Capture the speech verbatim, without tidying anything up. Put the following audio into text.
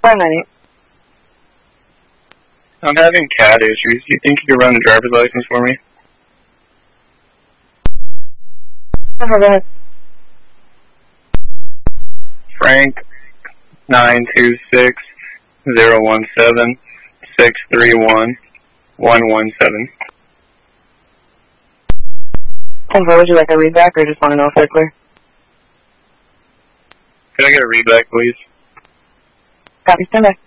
five nine eight. I'm having cat issues. Do you think you could run the driver's license for me? Okay, go ahead. Frank, nine two six zero one seven six three one one one seven. Okay, would you like a readback or just want to know if they're clear? Could I get a readback, please? Copy, stand by.